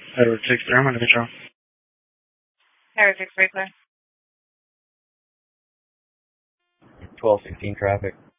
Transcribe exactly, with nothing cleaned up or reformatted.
Edward six three, I'm under control. Edward six three, clear. twelve sixteen traffic.